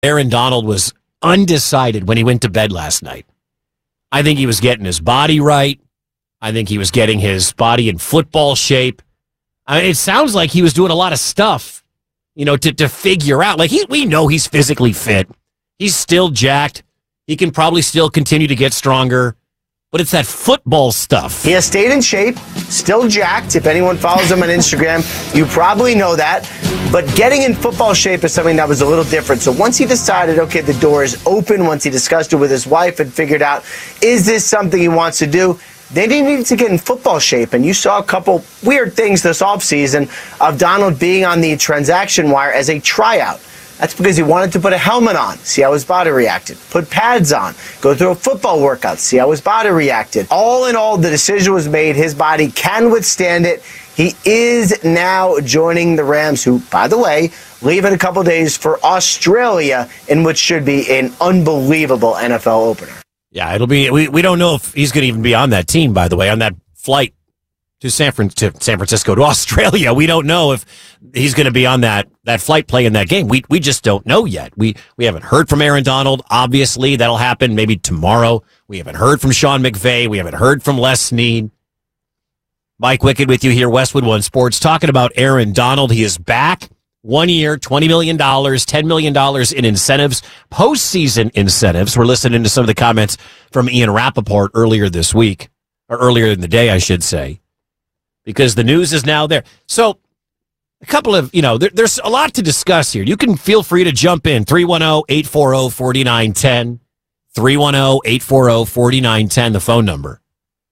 Aaron Donald was undecided when he went to bed last night. I think he was getting his body right. I think he was getting his body in football shape. It sounds like he was doing a lot of stuff, to figure out. Like, we know he's physically fit. He's still jacked. He can probably still continue to get stronger. But it's that football stuff. He has stayed in shape, still jacked. If anyone follows him on Instagram, you probably know that. But getting in football shape is something that was a little different. So once he decided, okay, the door is open, once he discussed it with his wife and figured out, is this something he wants to do? They needed to get in football shape. And you saw a couple weird things this offseason of Donald being on the transaction wire as a tryout. That's because he wanted to put a helmet on, see how his body reacted. Put pads on, go through a football workout, see how his body reacted. All in all, the decision was made. His body can withstand it. He is now joining the Rams, who, by the way, leave in a couple days for Australia, in which should be an unbelievable NFL opener. Yeah, it'll be. We don't know if he's going to even be on that team, by the way, on that flight to San Francisco, to Australia. We don't know if he's going to be on that flight playing that game. We just don't know yet. We haven't heard from Aaron Donald. Obviously, that'll happen maybe tomorrow. We haven't heard from Sean McVay. We haven't heard from Les Snead. Mike Wicked with you here, Westwood One Sports, talking about Aaron Donald. He is back. 1 year, $20 million, $10 million in incentives, postseason incentives. We're listening to some of the comments from Ian Rappaport earlier this week, or earlier in the day, I should say, because the news is now there. So a couple of, there's a lot to discuss here. You can feel free to jump in. 310-840-4910. 310-840-4910, the phone number.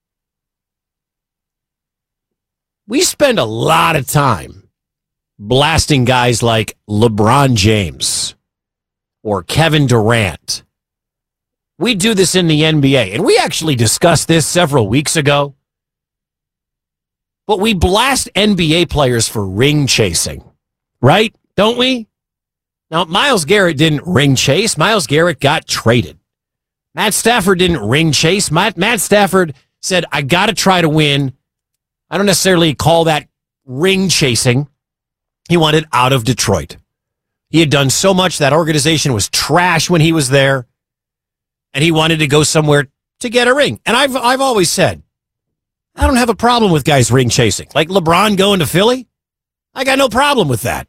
We spend a lot of time blasting guys like LeBron James or Kevin Durant. We do this in the NBA, and we actually discussed this several weeks ago. But we blast NBA players for ring chasing, right? Don't we? Now, Myles Garrett didn't ring chase. Myles Garrett got traded. Matt Stafford didn't ring chase. Matt Stafford said, I got to try to win. I don't necessarily call that ring chasing. He wanted out of Detroit. He had done so much. That organization was trash when he was there. And he wanted to go somewhere to get a ring. And I've always said, I don't have a problem with guys ring chasing. Like LeBron going to Philly, I got no problem with that.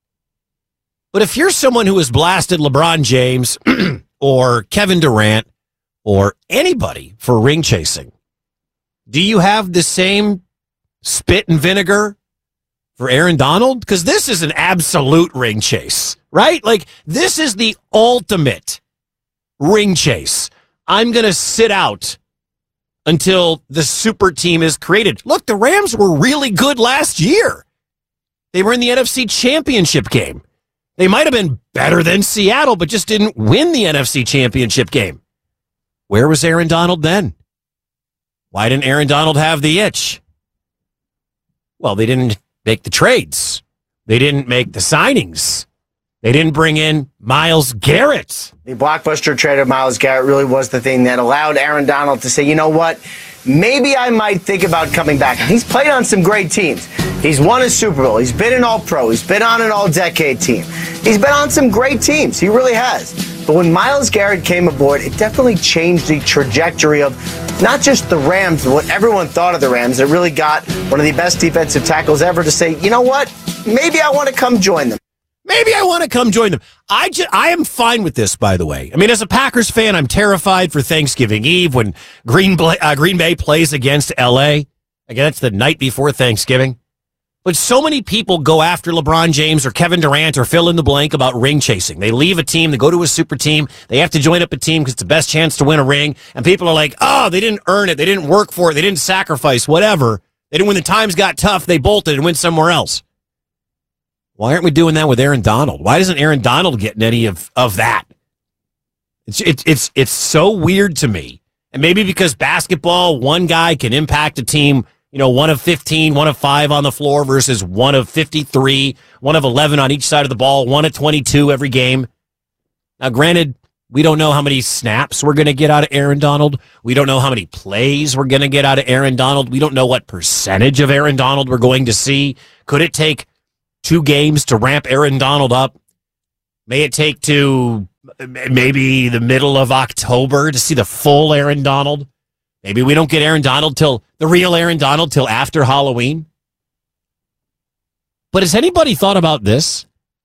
But if you're someone who has blasted LeBron James or Kevin Durant or anybody for ring chasing, do you have the same spit and vinegar for Aaron Donald? Because this is an absolute ring chase, right? Like, this is the ultimate ring chase. I'm going to sit out until the super team is created. Look, the Rams were really good last year. They were in the NFC Championship game. They might have been better than Seattle, but just didn't win the NFC Championship game. Where was Aaron Donald then? Why didn't Aaron Donald have the itch? Well, they didn't make the trades. They didn't make the signings. They didn't bring in Myles Garrett. The blockbuster trade of Myles Garrett really was the thing that allowed Aaron Donald to say, you know what, maybe I might think about coming back. And he's played on some great teams. He's won a Super Bowl. He's been an All-Pro. He's been on an All-Decade team. He's been on some great teams. He really has. But when Myles Garrett came aboard, it definitely changed the trajectory of not just the Rams, but what everyone thought of the Rams. It really got one of the best defensive tackles ever to say, you know what, maybe I want to come join them. Maybe I want to come join them. I am fine with this, by the way. I mean, as a Packers fan, I'm terrified for Thanksgiving Eve when Green Bay plays against L.A. Again, that's the night before Thanksgiving. But so many people go after LeBron James or Kevin Durant or fill in the blank about ring chasing. They leave a team, they go to a super team, they have to join up a team because it's the best chance to win a ring. And people are like, oh, they didn't earn it, they didn't work for it, they didn't sacrifice, whatever. They didn't, when the times got tough, they bolted and went somewhere else. Why aren't we doing that with Aaron Donald? Why doesn't Aaron Donald get any of that? It's so weird to me. And maybe because basketball, one guy can impact a team, one of 15, one of 5 on the floor versus one of 53, one of 11 on each side of the ball, one of 22 every game. Now, granted, we don't know how many snaps we're going to get out of Aaron Donald. We don't know how many plays we're going to get out of Aaron Donald. We don't know what percentage of Aaron Donald we're going to see. Could it take 2 games to ramp Aaron Donald up? May it take to maybe the middle of October to see the full Aaron Donald. Maybe we don't get the real Aaron Donald till after Halloween. But has anybody thought about this?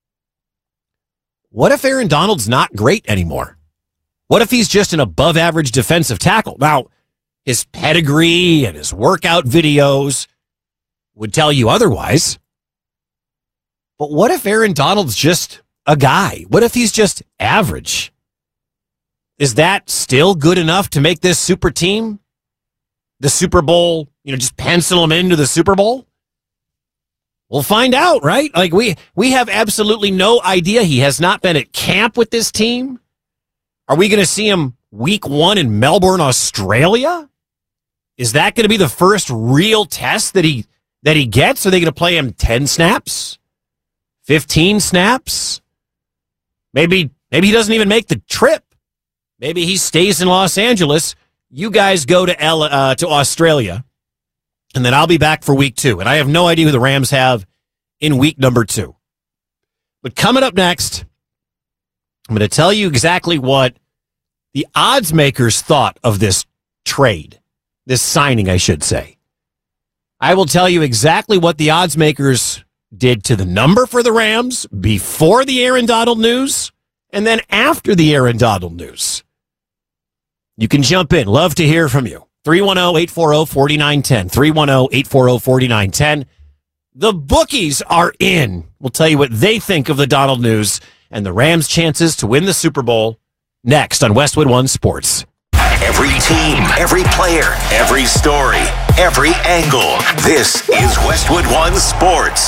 What if Aaron Donald's not great anymore? What if he's just an above average defensive tackle? Now, his pedigree and his workout videos would tell you otherwise. But what if Aaron Donald's just a guy? What if he's just average? Is that still good enough to make this super team? The Super Bowl, just pencil him into the Super Bowl? We'll find out, right? Like we have absolutely no idea. He has not been at camp with this team. Are we going to see him week 1 in Melbourne, Australia? Is that going to be the first real test that he gets? Are they going to play him 10 snaps? 15 snaps? Maybe he doesn't even make the trip. Maybe he stays in Los Angeles. You guys go to Australia, and then I'll be back for week 2. And I have no idea who the Rams have in week number 2. But coming up next, I'm going to tell you exactly what the odds makers thought of this trade, this signing, I should say. I will tell you exactly what the odds makers did to the number for the Rams before the Aaron Donald news and then after the Aaron Donald news. You can jump in. Love to hear from you. 310-840-4910. 310-840-4910. The bookies are in. We'll tell you what they think of the Donald news and the Rams' chances to win the Super Bowl next on Westwood One Sports. Every team, every player, every story, every angle. This is Westwood One Sports.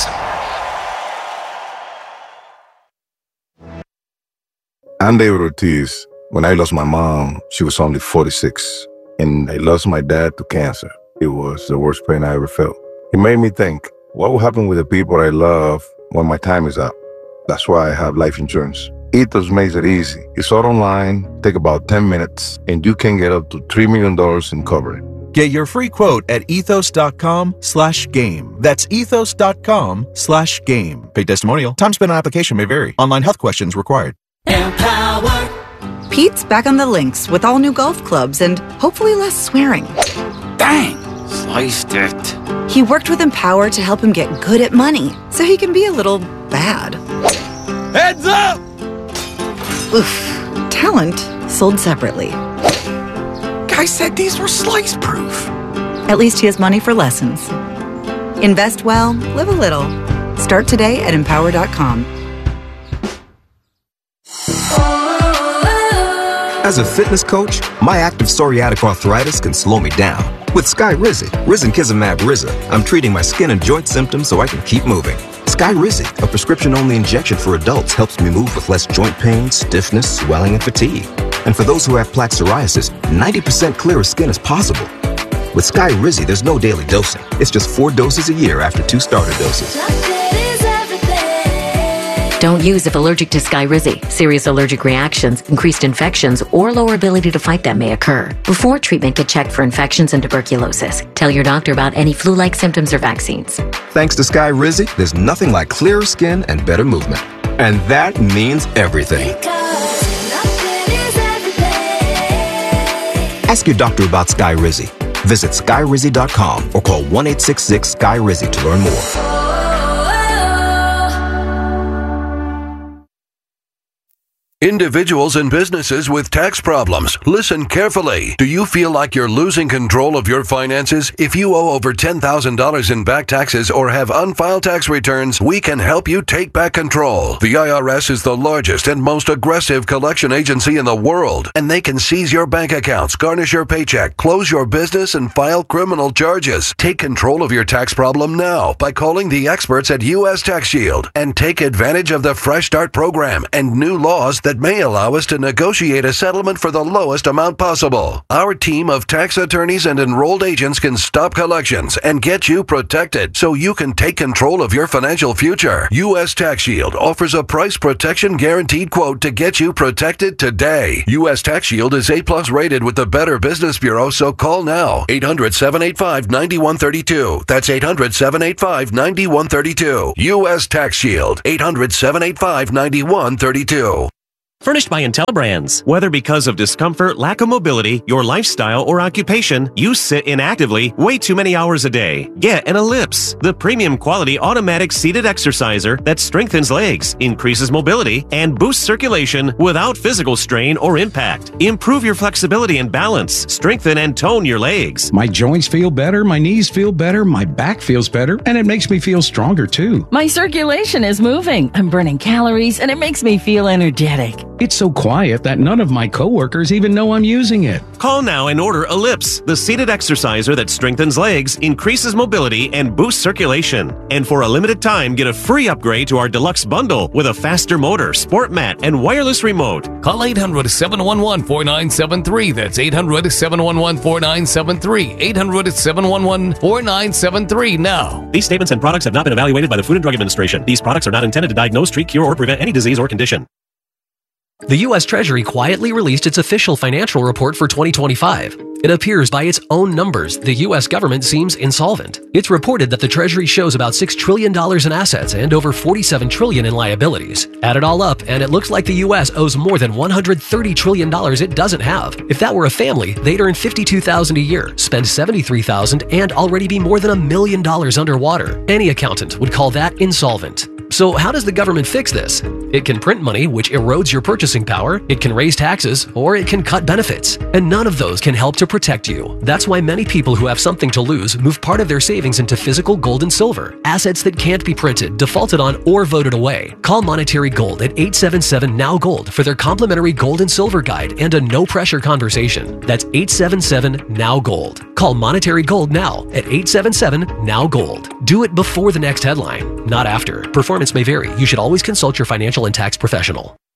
I'm David Ortiz. When I lost my mom, she was only 46, and I lost my dad to cancer. It was the worst pain I ever felt. It made me think, what will happen with the people I love when my time is up? That's why I have life insurance. Ethos makes it easy. It's all online, take about 10 minutes, and you can get up to $3 million in coverage. Get your free quote at ethos.com/game. That's ethos.com/game. Paid testimonial. Time spent on application may vary. Online health questions required. Empower. Pete's back on the links with all new golf clubs and hopefully less swearing. Dang, sliced it. He worked with Empower to help him get good at money so he can be a little bad. Heads up! Oof. Talent sold separately. Guy said these were slice proof. At least he has money for lessons. Invest well, live a little. Start today at empower.com. As a fitness coach, my active psoriatic arthritis can slow me down. With Skyrizi, Risankizumab Riza, I'm treating my skin and joint symptoms so I can keep moving. Skyrizi, a prescription-only injection for adults, helps me move with less joint pain, stiffness, swelling, and fatigue. And for those who have plaque psoriasis, 90% clearer skin is possible. With Skyrizi, there's no daily dosing. It's just 4 doses a year after 2 starter doses. Don't use if allergic to Skyrizi. Serious allergic reactions, increased infections, or lower ability to fight them may occur. Before treatment, get checked for infections and tuberculosis. Tell your doctor about any flu-like symptoms or vaccines. Thanks to Skyrizi, there's nothing like clearer skin and better movement. And that means everything. Ask your doctor about Skyrizi. Visit Skyrizi.com or call 1-866-SKY-RIZI to learn more. Individuals and businesses with tax problems, listen carefully. Do you feel like you're losing control of your finances? If you owe over $10,000 in back taxes or have unfiled tax returns, we can help you take back control. The IRS is the largest and most aggressive collection agency in the world, and they can seize your bank accounts, garnish your paycheck, close your business, and file criminal charges. Take control of your tax problem now by calling the experts at U.S. Tax Shield and take advantage of the Fresh Start program and new laws that may allow us to negotiate a settlement for the lowest amount possible. Our team of tax attorneys and enrolled agents can stop collections and get you protected so you can take control of your financial future. U.S. Tax Shield offers a price protection guaranteed quote to get you protected today. U.S. Tax Shield is A+ rated with the Better Business Bureau, so call now. 800-785-9132. That's 800-785-9132. U.S. Tax Shield. 800-785-9132. Furnished by IntelliBrands. Whether because of discomfort, lack of mobility, your lifestyle, or occupation, you sit inactively way too many hours a day. Get an Ellipse, the premium quality automatic seated exerciser that strengthens legs, increases mobility, and boosts circulation without physical strain or impact. Improve your flexibility and balance, strengthen and tone your legs. My joints feel better, my knees feel better, my back feels better, and it makes me feel stronger too. My circulation is moving, I'm burning calories, and it makes me feel energetic. It's so quiet that none of my coworkers even know I'm using it. Call now and order Ellipse, the seated exerciser that strengthens legs, increases mobility, and boosts circulation. And for a limited time, get a free upgrade to our deluxe bundle with a faster motor, sport mat, and wireless remote. Call 800-711-4973. That's 800-711-4973. 800-711-4973 now. These statements and products have not been evaluated by the Food and Drug Administration. These products are not intended to diagnose, treat, cure, or prevent any disease or condition. The U.S. Treasury quietly released its official financial report for 2025. It appears by its own numbers the U.S. government seems insolvent. It's reported that the Treasury shows about $6 trillion in assets and over $47 trillion in liabilities. Add it all up, and it looks like the U.S. owes more than $130 trillion it doesn't have. If that were a family, they'd earn $52,000 a year, spend $73,000, and already be more than $1 million underwater. Any accountant would call that insolvent. So how does the government fix this? It can print money, which erodes your purchasing power, it can raise taxes, or it can cut benefits. And none of those can help to protect you. That's why many people who have something to lose move part of their savings into physical gold and silver, assets that can't be printed, defaulted on, or voted away. Call Monetary Gold at 877-NOW-GOLD for their complimentary gold and silver guide and a no-pressure conversation. That's 877-NOW-GOLD. Call Monetary Gold now at 877-NOW-GOLD. Do it before the next headline, not after. Performance may vary. You should always consult your financial and tax professional.